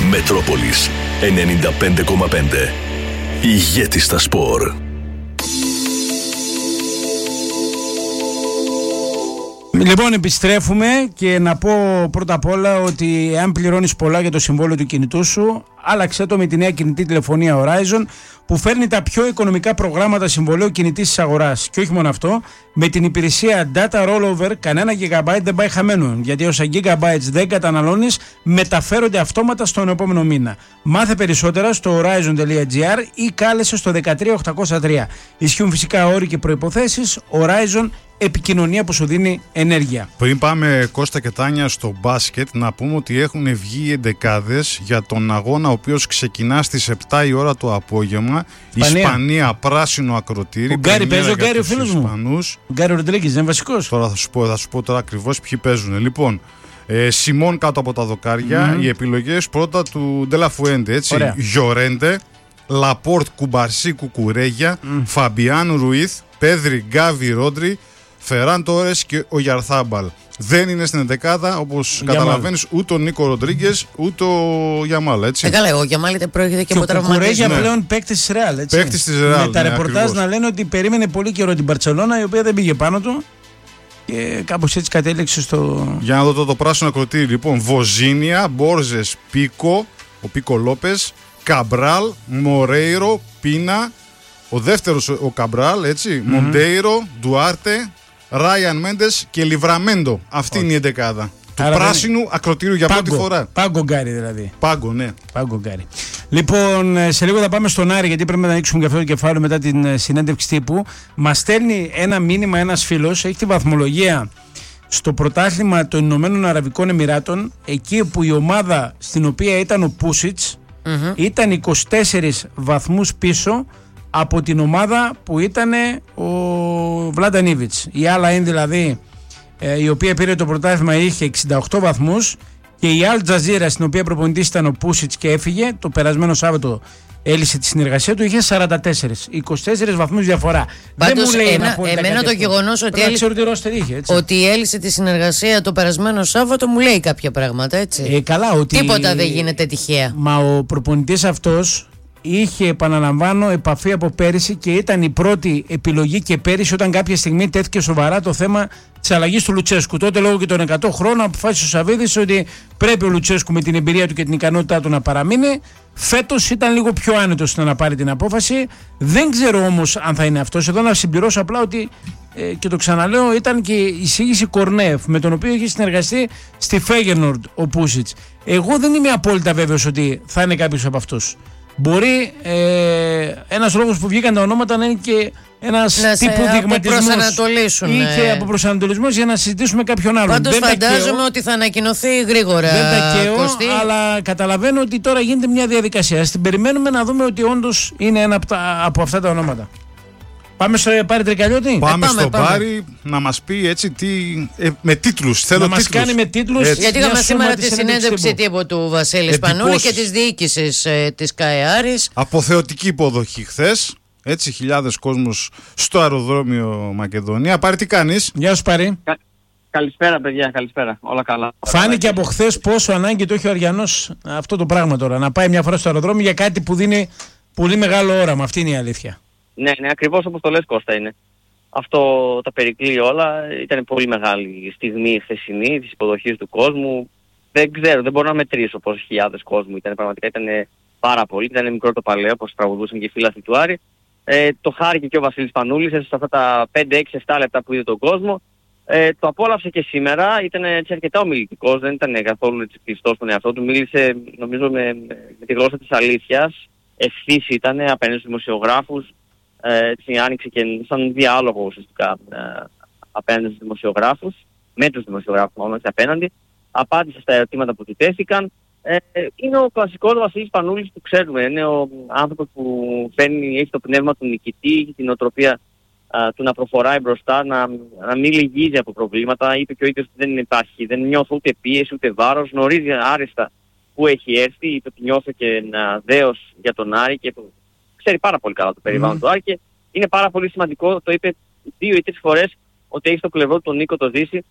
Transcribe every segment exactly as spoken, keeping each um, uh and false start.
Μετρόπολης ενενήντα πέντε κόμμα πέντε. Ηγέτης στα σπορ. Λοιπόν, επιστρέφουμε και να πω πρώτα απ' όλα ότι αν πληρώνεις πολλά για το συμβόλαιο του κινητού σου, άλλαξε το με τη νέα κινητή τηλεφωνία Horizon που φέρνει τα πιο οικονομικά προγράμματα συμβολαίου κινητής της αγοράς. Και όχι μόνο αυτό, με την υπηρεσία Data Rollover κανένα gigabyte δεν πάει χαμένο, γιατί όσα gigabytes δεν καταναλώνεις μεταφέρονται αυτόματα στον επόμενο μήνα. Μάθε περισσότερα στο horizon.gr ή κάλεσε στο δεκατρία οχτακόσια τρία. Ισχύουν φυσικά όροι και προϋποθέσεις. Horizon, επικοινωνία που σου δίνει ενέργεια. Πριν πάμε, Κώστα και Τάνια, στο μπάσκετ, να πούμε ότι έχουν βγει εντεκάδες για τον αγώνα ο οποίος ξεκινά στις επτά η ώρα το απόγευμα. Ισπανία, Ισπανία πράσινο ακροτήρι. Ο Γκάρι παίζει, ο Γκάρι ο φίλος μου. Ο Γκάρι Ροντρίγκης δεν είναι βασικός. Τώρα θα σου πω, θα σου πω τώρα ακριβώς ποιοι παίζουν. Λοιπόν, ε, Σιμών κάτω από τα δοκάρια. Mm-hmm. Οι επιλογές πρώτα του Ντελαφουέντε, έτσι. Γιορέντε, Λαπόρτ, Κουμπαρσί, Κουκουρέγια, mm. Φαμπιάν Ρουίθ, Πέδρη, Γκάβι, Ρόντρι, Φεράν Τόρες και ο Γιαρθάμπαλ. Δεν είναι στην εντεκάδα, όπως καταλαβαίνεις, ούτε ο Νίκο Ροντρίγκες ούτε ο Γιαμάλ. Έτσι. Ε, καλά, ο Γιαμάλ είτε προέρχεται και, και από τραυματισμό. Ο Κουκουρέγια πλέον παίκτης της Ρεάλ. Παίκτης της Ρεάλ. Με τα ναι, ρεπορτάζ ακριβώς. Να λένε ότι περίμενε πολύ καιρό την Μπαρτσελόνα, η οποία δεν πήγε πάνω του. Και κάπως έτσι κατέληξε στο. Για να δω το, το πράσινο ακροτήρι. Λοιπόν, Βοζίνια, Μπόρζες, Πίκο, ο Πίκο Λόπες, Καμπράλ, Μορέιρο, Πίνα. Ο δεύτερος ο Καμπράλ, έτσι. Mm-hmm. Μοντέιρο, Ντουάρτε, Ράιαν Μέντες και Λιβραμέντο. Αυτή okay. είναι η εντεκάδα. Του Άρα πράσινου είναι... ακροτήριου για Πάγκο. Πρώτη φορά. Πάγκο Γκάρι δηλαδή. Πάγκο, ναι. Πάγκο Γκάρι. Λοιπόν, σε λίγο θα πάμε στον Άρη, γιατί πρέπει να ανοίξουμε και αυτό το κεφάλαιο μετά την συνέντευξη τύπου. Μας στέλνει ένα μήνυμα ένας φίλος, έχει τη βαθμολογία στο πρωτάθλημα των Ηνωμένων Αραβικών Εμιράτων, εκεί που η ομάδα στην οποία ήταν ο Πούσιτς mm-hmm. ήταν είκοσι τέσσερις βαθμούς πίσω από την ομάδα που ήταν ο Βλαντανίβιτς. Η άλλα είναι δηλαδή, ε, η οποία πήρε το πρωτάθλημα, είχε εξήντα οκτώ βαθμούς, και η Αλ Τζαζίρα, στην οποία προπονητής ήταν ο Πούσιτς και έφυγε το περασμένο Σάββατο, έλυσε τη συνεργασία του, είχε σαράντα τέσσερις. είκοσι τέσσερις βαθμούς διαφορά. Πάντως, δεν μου λέει ένα, εμένα το γεγονός ότι, έλυ... είχε, ότι έλυσε τη συνεργασία το περασμένο Σάββατο μου λέει κάποια πράγματα, έτσι. Ε, καλά, ότι... Τίποτα δεν γίνεται τυχαία. Μα ο προπονητής αυτός είχε, επαναλαμβάνω, επαφή από πέρυσι και ήταν η πρώτη επιλογή και πέρυσι, όταν κάποια στιγμή τέθηκε σοβαρά το θέμα της αλλαγής του Λουτσέσκου. Τότε, λόγω και των εκατό χρόνων, αποφάσισε ο Σαββίδης ότι πρέπει ο Λουτσέσκου με την εμπειρία του και την ικανότητά του να παραμείνει. Φέτος ήταν λίγο πιο άνετος να πάρει την απόφαση. Δεν ξέρω όμως αν θα είναι αυτός. Εδώ να συμπληρώσω απλά ότι, ε, και το ξαναλέω, ήταν και η εισήγηση Κορνέφ, με τον οποίο είχε συνεργαστεί στη Φέγενορντ ο Πούσιτς. Εγώ δεν είμαι απόλυτα βέβαιος ότι θα είναι κάποιος από αυτούς. Μπορεί ε, ένας λόγος που βγήκαν τα ονόματα να είναι και ένας να τύπου δειγματισμός ή και από προσανατολισμός για να συζητήσουμε κάποιον άλλον. Πάντως φαντάζομαι ότι θα ανακοινωθεί γρήγορα. Δεν τα καίω, αλλά καταλαβαίνω ότι τώρα γίνεται μια διαδικασία. Ας την περιμένουμε να δούμε ότι όντως είναι ένα από, τα, από αυτά τα ονόματα. Πάμε στο Πάρη Τρικαλιώτη. Πάμε, ε, πάμε στο πάμε. Πάρη να μας πει έτσι τι, ε, με τίτλους. Θέλω να μας κάνει με τίτλους. Έτσι. Γιατί είχαμε σήμερα τη συνέντευξη τύπου του Βασίλη Σπανούλη και της διοίκησης ε, της ΚΑΕ Άρης. Αποθεωτική υποδοχή χθες. Έτσι, χιλιάδες κόσμος στο αεροδρόμιο Μακεδονία. Πάρη, τι κάνεις? Γεια σου, Πάρη. Κα... Καλησπέρα, παιδιά, καλησπέρα. Όλα καλά. Φάνηκε από χθες πόσο ανάγκη το έχει ο Αριανός αυτό το πράγμα τώρα. Να πάει μια φορά στο αεροδρόμιο για κάτι που δίνει πολύ μεγάλο όραμα. Αυτή είναι η αλήθεια. Ναι, ναι, ακριβώς όπως το λες, Κώστα, είναι. Αυτό τα περικλεί όλα. Ήταν πολύ μεγάλη στιγμή η χθεσινή της υποδοχής του κόσμου. Δεν ξέρω, δεν μπορώ να μετρήσω πόσες χιλιάδες κόσμου ήταν. Πραγματικά ήταν πάρα πολύ. Ήταν μικρό το παλαιό, όπως τραγουδούσαν και οι φίλοι του Άρη. Ε, το χάρηκε και ο Βασίλης Πανούλης σε αυτά τα πέντε έξι επτά λεπτά που είδε τον κόσμο. Ε, το απόλαυσε και σήμερα. Ήταν έτσι αρκετά ομιλητικός, δεν ήταν καθόλου κλειστός στον εαυτό του. Μίλησε, νομίζω, με, με τη γλώσσα της αλήθειας. Ευθύς ήταν απέναντι στους δημοσιογράφους. Έτσι άνοιξε και σαν διάλογο ουσιαστικά ε, απέναντι στους δημοσιογράφους, με τους δημοσιογράφους μόνο απέναντι, απάντησε στα ερωτήματα που του τέθηκαν. Ε, είναι ο κλασικός Βασίλης Πανούλης που ξέρουμε, είναι ο άνθρωπος που φέρνει, έχει το πνεύμα του νικητή, την οτροπία ε, του να προχωράει μπροστά, να, να μην λυγίζει από προβλήματα. Είπε και ο ίδιος ότι δεν υπάρχει, δεν νιώθω ούτε πίεση ούτε βάρος, γνωρίζει άριστα που έχει έρθει, είπε ότι νιώθω και ένα δέος για τον Άρη και ξέρει πάρα πολύ καλά το περιβάλλον mm. του Άρη και είναι πάρα πολύ σημαντικό, το είπε δύο ή τρεις φορές, ότι έχει στο πλευρό του τον Νίκο το Δύση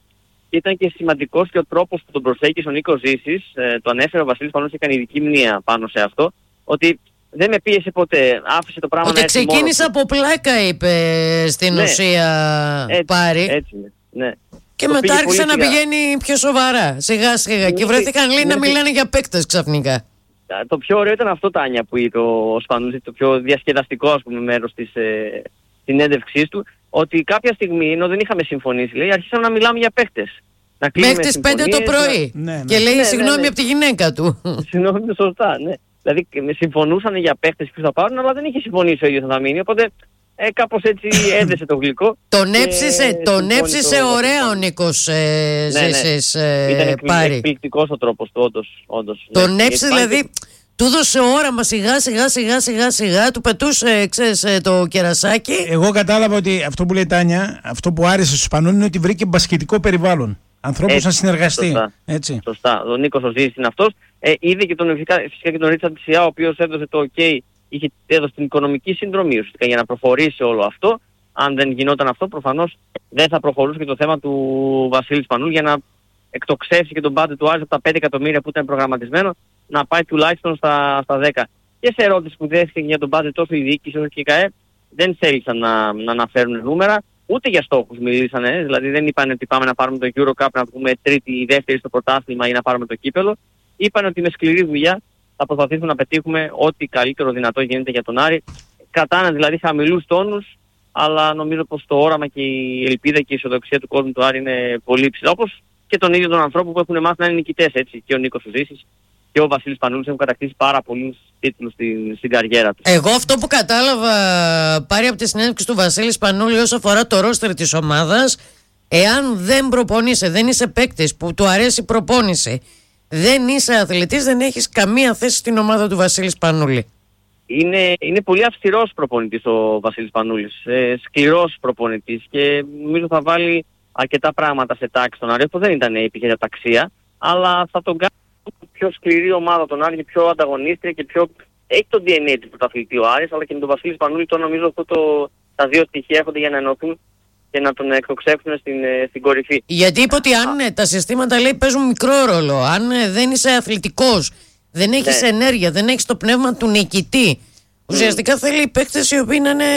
Ήταν και σημαντικός και ο τρόπος που τον προσέγγισε ο Νίκος Ζήσης, ε, το ανέφερε ο Βασίλης Πανούλης, έκανε ειδική μνήμα πάνω σε αυτό, ότι δεν με πίεσε ποτέ, άφησε το πράγμα ότι να έρθει μόνο. Ότι ξεκίνησα από πλάκα, είπε στην ναι, ουσία έτσι, Πάρη. Έτσι, ναι. Και το μετά άρχισε να πηγαίνει πιο σοβαρά, σιγά σιγά. Και βρέθηκαν λέει να μιλάνε για παίκτες ξαφνικά. Το πιο ωραίο ήταν αυτό, Τάνια, που είπε ο Σπανούλης, το πιο διασκεδαστικό, ας πούμε, μέρος της ε, συνέντευξής του, ότι κάποια στιγμή, ενώ δεν είχαμε συμφωνήσει, λέει, αρχίσαμε να μιλάμε για παίκτες. Μέχρι τις πέντε το πρωί. Να... Ναι, ναι. Και λέει ναι, συγγνώμη ναι, ναι. από τη γυναίκα του. Συγγνώμη, σωστά, ναι. Δηλαδή συμφωνούσαν για παίκτες που θα πάρουν, αλλά δεν είχε συμφωνήσει ο ίδιος να θα μείνει, οπότε ε, κάπως έτσι έδεσε το γλυκό. Τον έψησε, τον έψησε το... ωραία ο Νίκος ε, ναι, ναι. Ζήσης, ε, ήταν Πάρη. εκπληκτικός ο τρόπος του, όντως. όντως τον ναι. έψησε δηλαδή, του έδωσε όραμα σιγά σιγά σιγά σιγά σιγά, του πετούσε ξέρεις, το κερασάκι. Εγώ κατάλαβα ότι αυτό που λέει Τάνια, αυτό που άρεσε στους Σπανούλη είναι ότι βρήκε μπασκετικό περιβάλλον. Ανθρώπους να συνεργαστεί. Σωστά. Έτσι. Σωστά. Ο Νίκος ο Ζήσης είναι αυτός. Ε, είδε και τον, φυσικά, φυσικά και τον Ρίτσαρντ Σιά, ο οποίος έδωσε το OK, είχε έδωσε την οικονομική συνδρομή ουσιαστικά για να προχωρήσει όλο αυτό. Αν δεν γινόταν αυτό, προφανώς δεν θα προχωρούσε και το θέμα του Βασίλη Σπανούλη για να εκτοξεύσει και τον μπάτζετ του Άρης από τα πέντε εκατομμύρια που ήταν προγραμματισμένο να πάει τουλάχιστον στα, στα δέκα. Και σε ερώτηση που δέχθηκε για τον μπάτζετ τόσο η διοίκηση όσο και η ΚΑΕ, δεν θέλησαν να, να αναφέρουν νούμερα. Ούτε για στόχους μιλήσανε, δηλαδή δεν είπαν ότι πάμε να πάρουμε το EuroCup, να πούμε τρίτη ή δεύτερη στο πρωτάθλημα ή να πάρουμε το κύπελο. Είπαν ότι με σκληρή δουλειά θα προσπαθήσουμε να πετύχουμε ό,τι καλύτερο δυνατό γίνεται για τον Άρη. Κρατάνε δηλαδή χαμηλούς τόνους, αλλά νομίζω πως το όραμα και η ελπίδα και η αισιοδοξία του κόσμου του Άρη είναι πολύ υψηλά. Όπως και των ίδιων των ανθρώπων που έχουν μάθει να είναι νικητές, έτσι. Και ο Νίκος Ζήσης και ο Βασίλης Πανούλης έχουν κατακτήσει πάρα πολλούς τίτλους στην, στην καριέρα τους. Εγώ αυτό που κατάλαβα πάρει από τη συνέντευξη του Βασίλη Πανούλη όσον αφορά το ρόστερ της ομάδας, εάν δεν προπονείσαι, δεν είσαι παίκτης που του αρέσει η προπόνηση, δεν είσαι αθλητής, δεν έχεις καμία θέση στην ομάδα του Βασίλη Πανούλη. Είναι, είναι πολύ αυστηρός προπονητής ο Βασίλης Πανούλης, ε, σκληρός προπονητής και νομίζω θα βάλει αρκετά πράγματα σε τάξη στον Άρη. Αυτό δεν ήταν επιχειρηματαξία, αλλά θα τον κάνει πιο σκληρή ομάδα τον Άρη και πιο ανταγωνίστρια και πιο... Έχει το ντι εν έι του πρωταθλητή ο Άρης, αλλά και με τον Βασίλη Σπανούλη το νομίζω αυτό το... τα δύο στοιχεία έρχονται για να ενωθούν και να τον εκτοξεύσουν στην, στην κορυφή. Γιατί είπε ότι αν Α. τα συστήματα λέει παίζουν μικρό ρόλο, αν δεν είσαι αθλητικός, δεν έχεις ναι. ενέργεια, δεν έχεις το πνεύμα του νικητή, ουσιαστικά mm. θέλει παίκτες οι οποίοι να είναι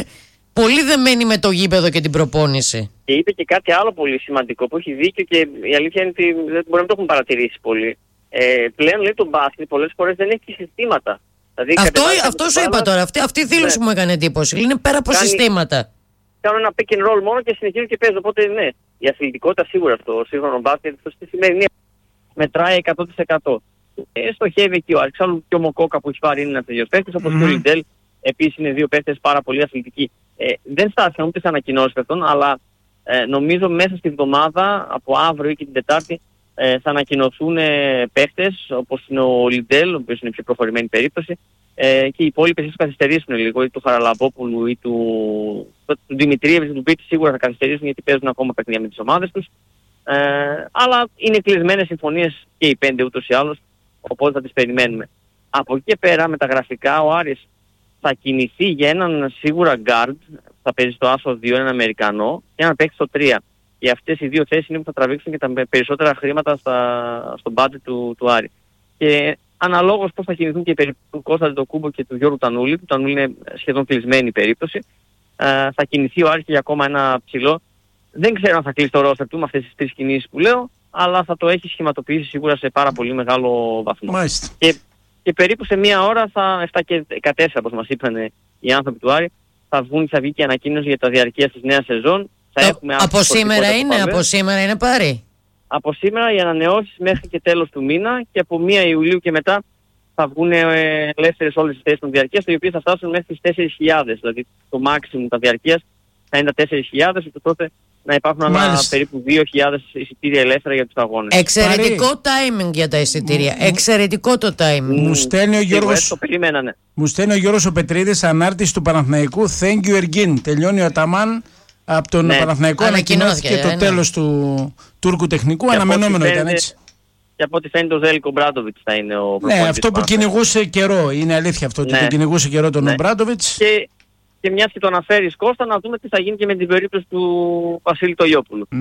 πολύ δεμένοι με το γήπεδο και την προπόνηση. Και είπε και κάτι άλλο πολύ σημαντικό που έχει δίκιο και η αλήθεια είναι ότι δεν μπορεί να το έχουν παρατηρήσει πολύ. Ε, πλέον λέει το μπάσκετ πολλές φορές δεν έχει συστήματα. Δηλαδή, αυτό αυτό σου είπα τώρα. Αυτή, αυτή η δήλωση ναι. μου έκανε εντύπωση. Είναι πέρα από Κάνει, συστήματα. Κάνω ένα pick and roll μόνο και συνεχίζω και παίζω. Οπότε ναι, η αθλητικότητα σίγουρα αυτό. σύγχρονο μπάσκετ στη σημερινή μετράει εκατό τοις εκατό. Ε, στοχεύει εκεί ο Αλεξάνδρου και ο Μοκόκα που έχει πάρει είναι ένα τέτοιο παίκτη. Όπως mm-hmm. και ο Λιντέλ. Επίσης είναι δύο παίκτες πάρα πολύ αθλητικοί. Ε, δεν στάθηκαν ούτε σε ανακοινώσεις αυτών, αλλά ε, νομίζω μέσα στη βδομάδα από αύριο ή και την Τετάρτη. Ε, θα ανακοινωθούν ε, παίχτες όπως είναι ο Λιντέλ, ο οποίος είναι πιο προχωρημένη περίπτωση, ε, και οι υπόλοιπες ίσως καθυστερήσουν λίγο, ή του Χαραλαμπόπουλου ή του, του, του Δημητρίεβης, του Πίτη σίγουρα θα καθυστερήσουν γιατί παίζουν ακόμα παιχνίδια με τις ομάδες τους. Ε, αλλά είναι κλεισμένες συμφωνίες και οι πέντε ούτως ή άλλως, οπότε θα τις περιμένουμε. Από εκεί και πέρα με τα γραφικά ο Άρης θα κινηθεί για έναν σίγουρα guard, θα παίζει στο άσο δύο, έναν Αμερικανό και έναν παίκτη στο τρία. Και αυτές οι δύο θέσεις είναι που θα τραβήξουν και τα περισσότερα χρήματα στα, στο budget του, του Άρη. Και αναλόγως πώς θα κινηθούν και οι περίπτωση του Κώστα Αντετοκούμπο και του Γιώργου Τανούλη, του Τανούλη είναι σχεδόν κλεισμένη η περίπτωση, ε, θα κινηθεί ο Άρης και για ακόμα ένα ψηλό. Δεν ξέρω αν θα κλείσει το ρόστερ του με αυτές τις τρεις κινήσεις που λέω, αλλά θα το έχει σχηματοποιήσει σίγουρα σε πάρα πολύ μεγάλο βαθμό. Και, και περίπου σε μία ώρα, θα, επτά και δεκατέσσερα όπως μας είπαν οι άνθρωποι του Άρη, θα βγουν, θα βγει και ανακοίνωση για τα διαρκεία της νέας σεζόν. Το, από σήμερα είναι, από σήμερα είναι Πάρη. Από σήμερα οι ανανεώσεις μέχρι και τέλος του μήνα και από πρώτη Ιουλίου και μετά θα βγουν ε, ελεύθερες όλες τις θέσεις των διαρκείας, οι οποίες θα φτάσουν μέχρι τις τέσσερις χιλιάδες. Δηλαδή το maximum τα διαρκείας θα είναι τα τέσσερις χιλιάδες, και τότε να υπάρχουν άλλα περίπου δύο χιλιάδες εισιτήρια ελεύθερα για τους αγώνες. Εξαιρετικό Πάρη. Timing για τα εισιτήρια. Mm. Εξαιρετικό το timing. Μου στέλνει ο Γιώργος, ναι. μου στέλνει ο Γιώργος ο Πετρίδης, ανάρτηση του Παναθηναϊκού. Thank you Ergin. Τελειώνει ο Αταμάν. Από τον ναι. Παναθηναϊκό ανακοινώθηκε το ναι. τέλος του Τούρκου τεχνικού, και αναμενόμενο ήταν έτσι. Και από ό,τι φαίνεται ο Ζέλικο Μπράντοβιτς θα είναι ο προπονητής. Ναι, αυτό που κυνηγούσε καιρό, είναι αλήθεια αυτό, ότι ναι. το κυνηγούσε καιρό τον ναι. Μπράντοβιτς. Και, και μιας και το αναφέρεις Κώστα, να δούμε τι θα γίνει και με την περίπτωση του Βασίλη Τογιόπουλου. Ναι.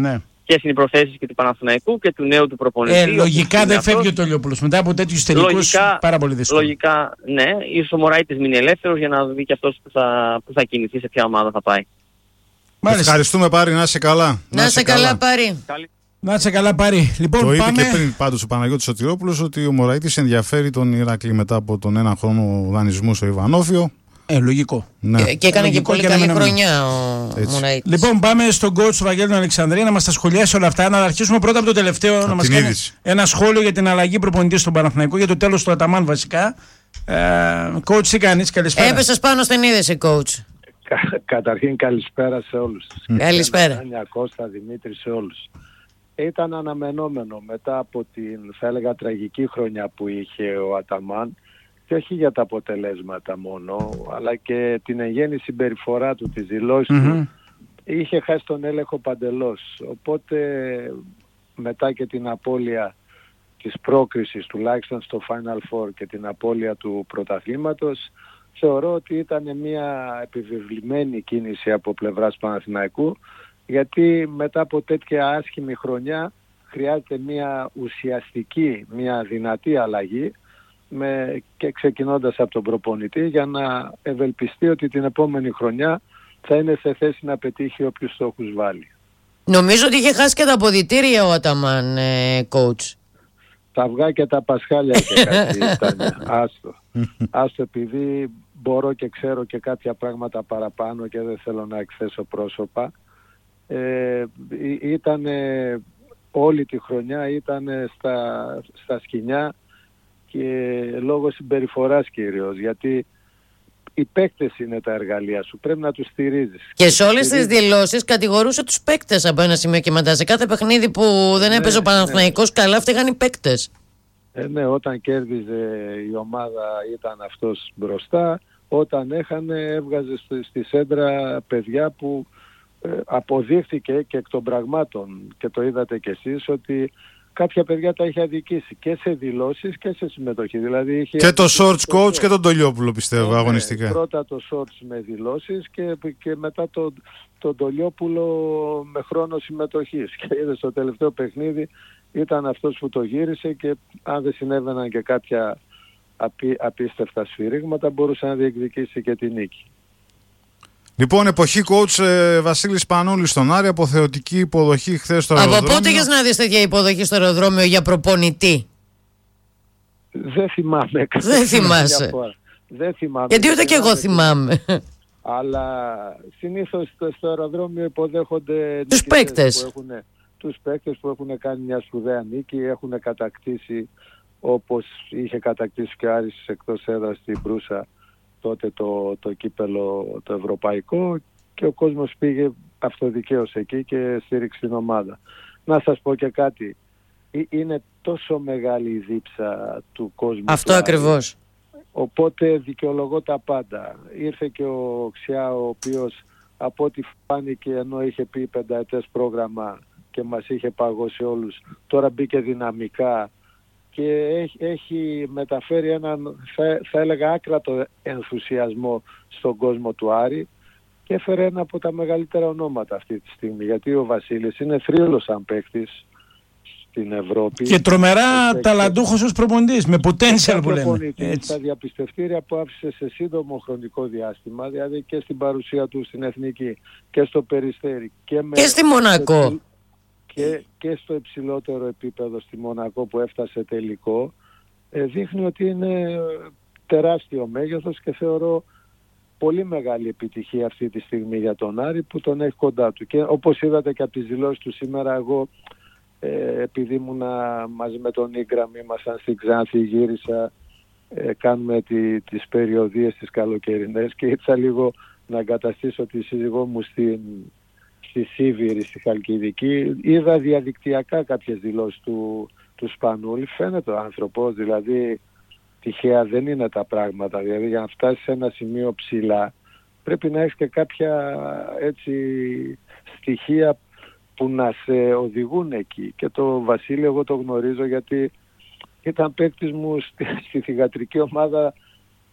ποιες είναι οι προθέσεις και του Παναθηναϊκού και του νέου του προπονητή. Ε, λογικά δεν φεύγει ο Τολιόπουλος μετά από τέτοιους τελικούς, πάρα πολύ δύσκολο. Λογικά, ναι. Ίσως ο Μωραΐτης μείνει ελεύθερος για να δει και αυτός που θα, που θα κινηθεί, σε ποια ομάδα θα πάει. Μάλιστα. Ευχαριστούμε Πάρη, να είσαι καλά. Να είσαι καλά, καλά Πάρη. Να είσαι καλά Πάρη. Λοιπόν, το πάμε... είπε και πριν πάντως ο Παναγιώτης Σωτηρόπουλος ότι ο Μωραΐτης ενδιαφέρει τον Ηράκλειο μετά από τον ένα χρόνο δανεισμού στο Ιβανόφιο. Ε, λογικό. Ναι. Και, και έκανε λογικό και πολύ καλή χρονιά ο Μωραΐτης. Λοιπόν, πάμε στον coach του Βαγγέλη Αλεξανδρία να μας τα σχολιάσει όλα αυτά. Να αρχίσουμε πρώτα από το τελευταίο. Από να μας κάνει ένα σχόλιο για την αλλαγή προπονητή στον Παναθηναϊκό, για το τέλος του Αταμάν βασικά. Ε, coach, τι κάνεις, καλησπέρα. Έπεσες πάνω στην είδηση, coach. Κα, καταρχήν καλησπέρα σε όλους. Καλησπέρα. Άνια, Κώστα, Δημήτρη, σε όλους. Ήταν αναμενόμενο μετά από την, θα έλεγα, τραγική χρονιά που είχε ο Αταμάν, και όχι για τα αποτελέσματα μόνο, αλλά και την εγγέννη συμπεριφορά του, τις δηλώσεις mm-hmm. του, είχε χάσει τον έλεγχο παντελώς. Οπότε μετά και την απώλεια της πρόκρισης τουλάχιστον στο Final Four και την απώλεια του πρωταθλήματος, θεωρώ ότι ήταν μια επιβεβλημένη κίνηση από πλευράς Παναθηναϊκού, γιατί μετά από τέτοια άσχημη χρονιά χρειάζεται μια ουσιαστική, μια δυνατή αλλαγή, με, και ξεκινώντας από τον προπονητή, για να ευελπιστεί ότι την επόμενη χρονιά θα είναι σε θέση να πετύχει όποιους στόχους βάλει. Νομίζω ότι είχε χάσει και τα αποδυτήρια ο Αταμάν, ε, coach. Τα αυγά και τα πασχάλια και κάτι ήταν. Άστο. Άστο, επειδή μπορώ και ξέρω και κάποια πράγματα παραπάνω και δεν θέλω να εκθέσω πρόσωπα. Ε, ήταν όλη τη χρονιά ήταν στα, στα σκοινιά, και λόγω συμπεριφοράς κυρίως, γιατί οι παίκτες είναι τα εργαλεία σου, πρέπει να τους στηρίζεις. Και σε όλες τις δηλώσεις κατηγορούσε τους παίκτες από ένα σημείο και μετά. Σε κάθε παιχνίδι που δεν έπαιζε ναι, ο Παναθηναϊκός ναι. καλά, φταίγαν οι παίκτες. Ε, ναι, όταν κέρδιζε η ομάδα ήταν αυτός μπροστά, όταν έχανε έβγαζε στη, στη σέντρα παιδιά που ε, αποδείχθηκε και εκ των πραγμάτων, και το είδατε κι εσείς, ότι κάποια παιδιά τα είχε αδικήσει και σε δηλώσεις και σε συμμετοχή. Δηλαδή είχε και το shorts coach και τον Τολιόπουλο, πιστεύω, ναι, αγωνιστικά. Πρώτα το shorts με δηλώσεις και, και μετά το, τον Τολιόπουλο με χρόνο συμμετοχής. Και είδε στο τελευταίο παιχνίδι ήταν αυτός που το γύρισε, και αν δεν συνέβαιναν και κάποια απί, απίστευτα σφυρίγματα, μπορούσε να διεκδικήσει και τη νίκη. Λοιπόν, εποχή coach ε, Βασίλης Πανούλης στον Άρη, αποθεωτική υποδοχή χθες στο αεροδρόμιο. Από πότε είχες να δεις τέτοια υποδοχή στο αεροδρόμιο για προπονητή? Δεν θυμάμαι. Δεν θυμάσαι. Δεν θυμάμαι. Γιατί ούτε και εγώ θυμάμαι. Αλλά συνήθως στο, στο αεροδρόμιο υποδέχονται τους παίκτες. Που έχουν, τους παίκτες που έχουν κάνει μια σπουδαία νίκη, έχουν κατακτήσει, όπως είχε κατακτήσει και ο Άρης εκτός έδρας στην Μπρούσα, τότε το, το κύπελο το ευρωπαϊκό, και ο κόσμος πήγε αυτοδικαίως εκεί και στήριξε την ομάδα. Να σας πω και κάτι, είναι τόσο μεγάλη η δίψα του κόσμου. Αυτό ακριβώς. Οπότε δικαιολογώ τα πάντα. Ήρθε και ο Ξιά, ο οποίος από ό,τι φάνηκε, ενώ είχε πει πενταετές πρόγραμμα και μας είχε παγώσει όλους, τώρα μπήκε δυναμικά και έχει, έχει μεταφέρει έναν, θα, θα έλεγα, άκρατο ενθουσιασμό στον κόσμο του Άρη, και έφερε ένα από τα μεγαλύτερα ονόματα αυτή τη στιγμή, γιατί ο Βασίλης είναι θρύλος σαν παίκτης στην Ευρώπη. Και τρομερά ταλαντούχος ως προπονητής, με potential που λέμε. Στα διαπιστευτήρια που άφησε σε σύντομο χρονικό διάστημα, δηλαδή και στην παρουσία του στην Εθνική και στο Περιστέρι και, με και στη Μονακό. Και, και στο υψηλότερο επίπεδο στη Μονακό που έφτασε τελικό, ε, δείχνει ότι είναι τεράστιο μέγεθος, και θεωρώ πολύ μεγάλη επιτυχία αυτή τη στιγμή για τον Άρη που τον έχει κοντά του. Και όπως είδατε και από τις δηλώσεις του σήμερα, εγώ ε, επειδή ήμουνα μαζί με τον Ίγκραμ, ήμασταν στην Ξάνθη, γύρισα, ε, κάνουμε τη, τις περιοδίες τις καλοκαιρινές, και ήρθα λίγο να εγκαταστήσω τη σύζυγό μου στην στη Σίβηρη, στη Χαλκιδική. Είδα διαδικτυακά κάποιες δηλώσεις του, του Σπανούλη. Φαίνεται ο άνθρωπος, δηλαδή τυχαία δεν είναι τα πράγματα. Δηλαδή για να φτάσεις σε ένα σημείο ψηλά πρέπει να έχεις και κάποια έτσι στοιχεία που να σε οδηγούν εκεί. Και το Βασίλη εγώ το γνωρίζω, γιατί ήταν παίκτης μου στη, στη θυγατρική ομάδα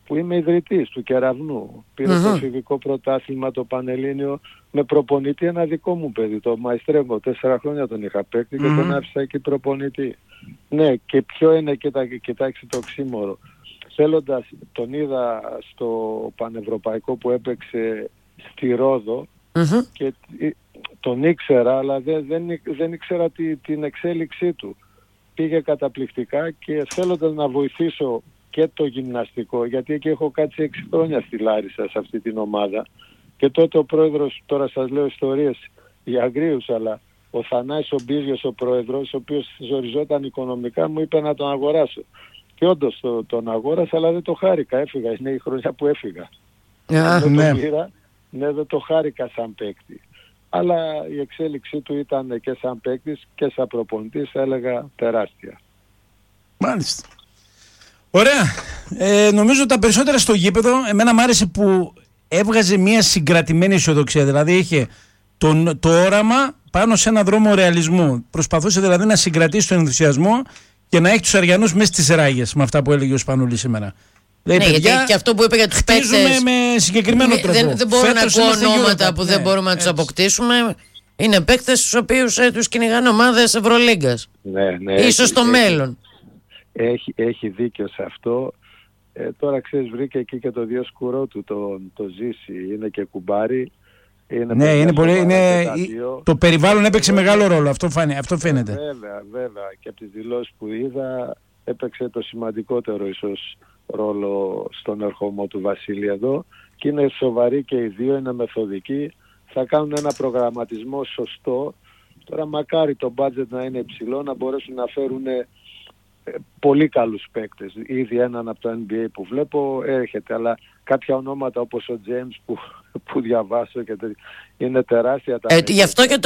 που είμαι ιδρυτής του Κεραυνού. Πήρε mm-hmm. το εφηβικό πρωτάθλημα το Πανελλήνιο με προπονητή ένα δικό μου παιδί, το Μαϊστρέγκο. Τέσσερα χρόνια τον είχα παίκτη και mm-hmm. τον άφησα εκεί προπονητή. Ναι, και ποιο είναι, κοίτα, κοιτάξτε το οξύμορο. Θέλοντας, τον είδα στο πανευρωπαϊκό που έπαιξε στη Ρόδο mm-hmm. και τον ήξερα, αλλά δεν, δεν, δεν ήξερα τη, την εξέλιξή του. Πήγε καταπληκτικά και θέλοντας να βοηθήσω και το γυμναστικό, γιατί εκεί έχω κάτσει έξι χρόνια στη Λάρισα σε αυτή την ομάδα, και τότε ο πρόεδρος, τώρα σας λέω ιστορίες για αγρίους, αλλά ο Θανάης ο Μπίζιος ο πρόεδρος, ο οποίος ζοριζόταν οικονομικά, μου είπε να τον αγοράσω. Και όντως το, τον αγόρασα, αλλά δεν το χάρηκα, έφυγα, είναι η χρονιά που έφυγα. Yeah, δεν ναι. το πήρα, ναι, δεν το χάρηκα σαν παίκτη. Αλλά η εξέλιξή του ήταν και σαν παίκτης και σαν προπονητής, θα έλεγα, τεράστια. Μάλιστα. Ωραία. Ε, νομίζω τα περισσότερα στο γήπεδο, εμένα μου άρεσε που έβγαζε μια συγκρατημένη αισιοδοξία. Δηλαδή είχε τον, το όραμα πάνω σε ένα δρόμο ρεαλισμού. Προσπαθούσε δηλαδή να συγκρατήσει τον ενθουσιασμό και να έχει τους Αριανούς μέσα στις ράγες, με αυτά που έλεγε ο Σπανούλης σήμερα. Ναι, παιδιά, γιατί και αυτό που είπε για τους παίκτες. με συγκεκριμένο τρόπο. Δεν, δεν μπορώ Φέτος να ακούω ονόματα που ναι, δεν μπορούμε να τους αποκτήσουμε. Είναι παίκτες τους οποίους ε, τους κυνηγάνε ομάδες Ευρωλίγκας. Ναι, ναι, ίσως έχει, στο έχει, μέλλον. Έχει, έχει δίκιο σε αυτό. Ε, τώρα ξέρεις, βρήκε εκεί και το διοσκουρό του, το, το Ζήση. Είναι και κουμπάρι. Είναι ναι, είναι πολύ, είναι, το περιβάλλον έπαιξε μεγάλο ρόλο. Αυτό, φάνε, αυτό φαίνεται. Ε, βέβαια, βέβαια. Και από τις δηλώσεις που είδα έπαιξε το σημαντικότερο ίσως ρόλο στον ερχομό του Βασίλη εδώ, και είναι σοβαροί και οι δύο, είναι μεθοδικοί, θα κάνουν ένα προγραμματισμό σωστό. Τώρα μακάρι το budget να είναι υψηλό, να μπορέσουν να φέρουν ε, πολύ καλούς παίκτες. Ήδη έναν από το N B A που βλέπω έρχεται, αλλά κάποια ονόματα όπως ο James που, που διαβάσω και τε, είναι τεράστια τα ε, γι' αυτό και